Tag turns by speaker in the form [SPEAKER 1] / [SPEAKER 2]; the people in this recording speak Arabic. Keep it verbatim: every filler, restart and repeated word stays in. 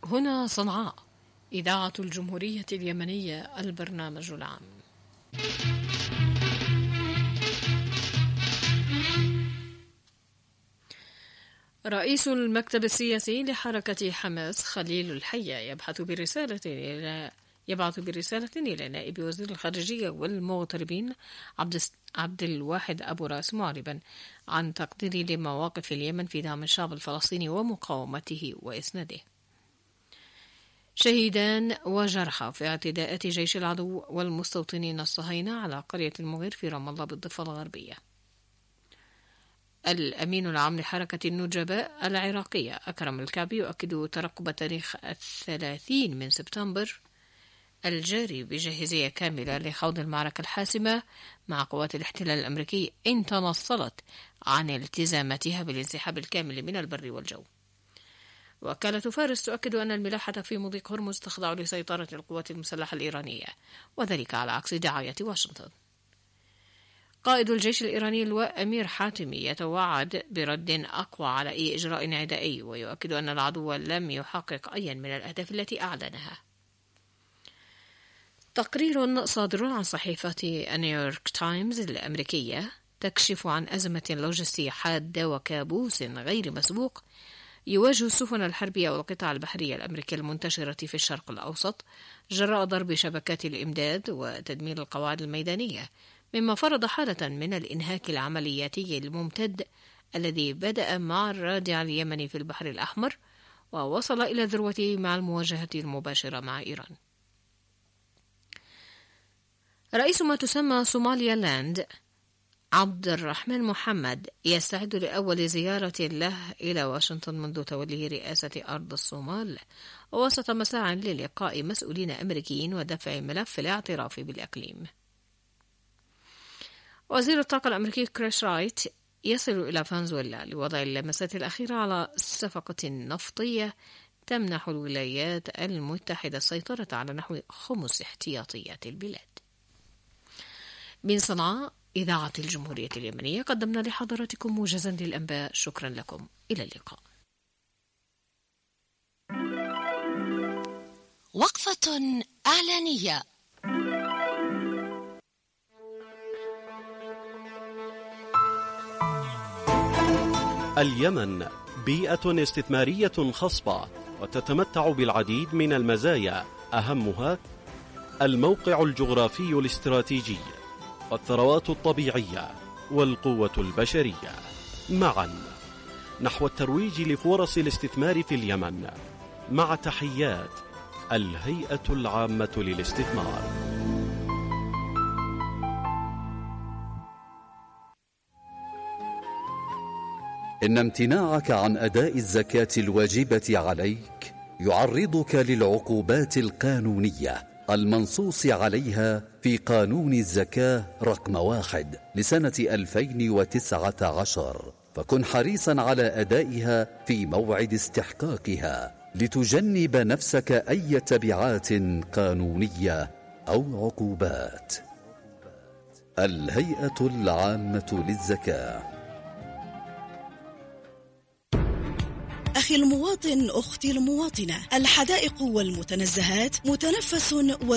[SPEAKER 1] هنا صنعاء، إذاعة الجمهورية اليمنية، البرنامج العام. رئيس المكتب السياسي لحركة حماس خليل الحية يبحث برسالة إلى يبعث برسالة إلى نائب وزير الخارجية والمغتربين عبد عبد الواحد أبو راس معربا عن تقديري لمواقف اليمن في دعم الشعب الفلسطيني ومقاومته وإسناده. شهيدان وجرحى في اعتداءات جيش العدو والمستوطنين الصهاينة على قرية المغير في رام الله بالضفة الغربية. الأمين العام لحركة النجباء العراقية أكرم الكعبي يؤكد ترقب تاريخ الثلاثين من سبتمبر الجاري بجاهزية كاملة لخوض المعركة الحاسمة مع قوات الاحتلال الأمريكي إن تنصلت عن التزاماتها بالانسحاب الكامل من البر والجو. وكالة فارس تؤكد أن الملاحة في مضيق هرمز تخضع لسيطرة القوات المسلحة الإيرانية، وذلك على عكس دعاية واشنطن. قائد الجيش الإيراني اللواء أمير حاتمي يتوعد برد أقوى على أي إجراء عدائي، ويؤكد أن العدو لم يحقق أي من الأهداف التي أعلنها. تقرير صادر عن صحيفة نيويورك تايمز الأمريكية تكشف عن أزمة لوجستية حادة وكابوس غير مسبوق يواجه السفن الحربية والقطع البحرية الأمريكية المنتشرة في الشرق الأوسط جراء ضرب شبكات الإمداد وتدمير القواعد الميدانية، مما فرض حالة من الإنهاك العملياتي الممتد الذي بدأ مع الرادع اليمني في البحر الأحمر ووصل إلى ذروته مع المواجهة المباشرة مع إيران. رئيس ما تسمى صوماليا لاند عبد الرحمن محمد يستعد لأول زيارة له إلى واشنطن منذ توليه رئاسة أرض الصومال، ووسط مساعٍ للقاء مسؤولين أمريكيين ودفع ملف الاعتراف بالإقليم. وزير الطاقة الأمريكي كريس رايت يصل إلى فنزويلا لوضع اللمسات الأخيرة على صفقة نفطية تمنح الولايات المتحدة السيطرة على نحو خمس احتياطيات البلاد. من صنعاء، إذاعة الجمهورية اليمنية، قدمنا لحضراتكم موجزا للأنباء. شكرا لكم، إلى اللقاء.
[SPEAKER 2] وقفة إعلانية.
[SPEAKER 3] اليمن بيئة استثمارية خصبة وتتمتع بالعديد من المزايا، أهمها الموقع الجغرافي الاستراتيجي والثروات الطبيعية والقوة البشرية. معا نحو الترويج لفرص الاستثمار في اليمن، مع تحيات الهيئة العامة للاستثمار.
[SPEAKER 4] إن امتناعك عن أداء الزكاة الواجبة عليك يعرضك للعقوبات القانونية المنصوص عليها في قانون الزكاة رقم واحد لسنة ألفين وتسعة عشر، فكن حريصا على أدائها في موعد استحقاقها لتجنب نفسك أي تبعات قانونية أو عقوبات. الهيئة العامة للزكاة.
[SPEAKER 5] أخي المواطن، أختي المواطنة، الحدائق والمتنزهات متنفس و